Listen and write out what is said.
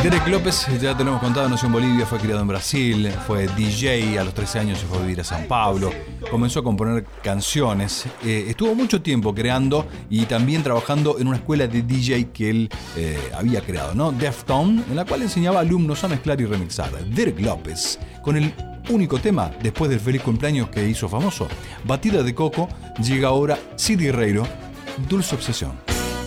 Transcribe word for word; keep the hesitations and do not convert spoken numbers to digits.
Derek López, ya te lo hemos contado, nació en Bolivia, fue criado en Brasil, fue D J, a los trece años se fue a vivir a San Pablo, comenzó a componer canciones, eh, estuvo mucho tiempo creando y también trabajando en una escuela de D J que él eh, había creado, ¿no? Deftone, en la cual enseñaba a alumnos a mezclar y remixar. Derek López, con el único tema, después del feliz cumpleaños que hizo famoso, Batida de Coco, llega ahora Cid Guerreiro, Dulce Obsesión.